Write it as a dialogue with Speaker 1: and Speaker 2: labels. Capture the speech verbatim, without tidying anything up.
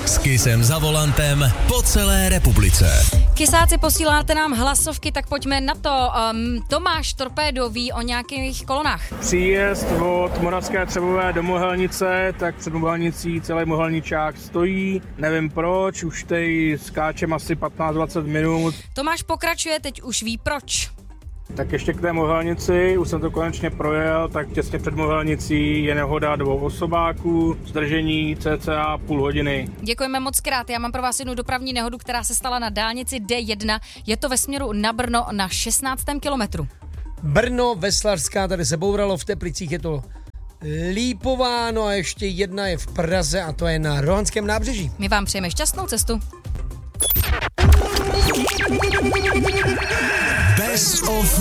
Speaker 1: S Kissem za volantem po celé republice.
Speaker 2: Kysáci, posíláte nám hlasovky, tak pojďme na to. Um, Tomáš Torpédo ví o nějakých kolonách.
Speaker 3: Příjezd od Moravské Třebové do Mohelnice, tak před Mohelnicí celý Mohelničák stojí. Nevím proč, už teď skáčem asi patnáct dvacet minut.
Speaker 2: Tomáš pokračuje, teď už ví proč.
Speaker 3: Tak ještě k té Mohelnici, už jsem to konečně projel, tak těsně před Mohelnicí je nehoda dvou osobáků, zdržení cca půl hodiny.
Speaker 2: Děkujeme moc krát. Já mám pro vás jednu dopravní nehodu, která se stala na dálnici D jedna. Je to ve směru na Brno na šestnáctém kilometru.
Speaker 4: Brno, Veslařská, tady se bouralo, v Teplicích je to Lípováno a ještě jedna je v Praze a to je na Rohanském nábřeží.
Speaker 2: My vám přejeme šťastnou cestu.
Speaker 1: Best of